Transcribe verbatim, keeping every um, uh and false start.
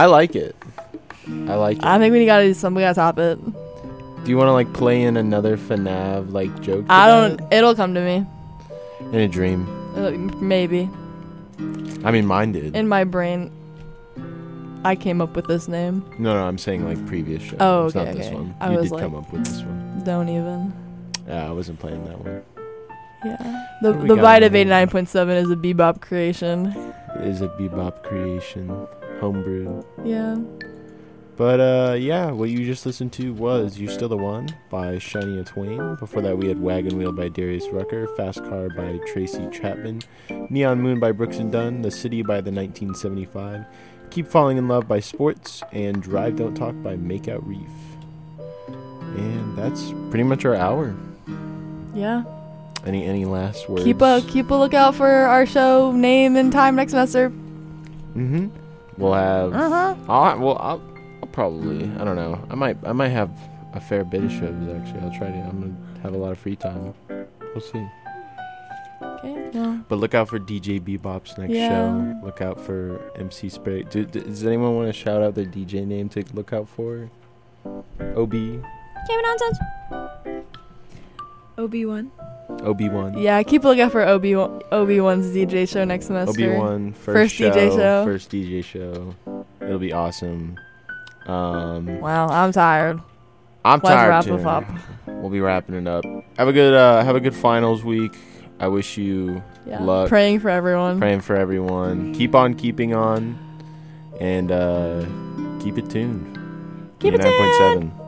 I like it. I like it. I think we gotta do something. We gotta top it. Do you want to like play in another F N A V like joke? I don't. It'll come to me. In a dream. Uh, maybe. I mean, mine did. In my brain, I came up with this name. No, no, I'm saying like previous show. Oh, it's okay, not this okay. one. I you was did like, come up with this one. Don't even. Yeah, I wasn't playing that one. Yeah. The What do we the got Bite on of here? eighty-nine point seven is a bebop creation. It is a bebop creation, homebrew. Yeah. But uh, yeah, what you just listened to was "You Still the One" by Shania Twain. Before that, we had "Wagon Wheel" by Darius Rucker, "Fast Car" by Tracy Chapman, "Neon Moon" by Brooks and Dunn, "The City" by the nineteen seventy-five, "Keep Falling in Love" by Sports, and "Drive Don't Talk" by Makeout Reef. And that's pretty much our hour. Yeah. Any any last words? Keep a keep a lookout for our show name and time next semester. Mm-hmm. We'll have. Uh huh. I'll, well, I'll, I'll probably. I don't know. I might. I might have a fair bit of shows actually. I'll try to. I'm gonna have a lot of free time. We'll see. Okay. Well. But look out for D J Bebop's next Yeah. show. Look out for M C Spray. Do, do, does anyone want to shout out their D J name to look out for? O B. Came nonsense. O B one. O B one. Yeah. Keep a lookout for Obi Obi One's D J show next semester. O B one first, First show, D J show. First D J show. It'll be awesome. Um, Wow. I'm tired. I'm Let's tired wrap too. it up. We'll be wrapping it up. Have a good uh, have a good finals week. I wish you Yeah. luck. Praying for everyone. Praying for everyone. Keep on keeping on, and uh, keep it tuned. Keep it eighty-nine point seven.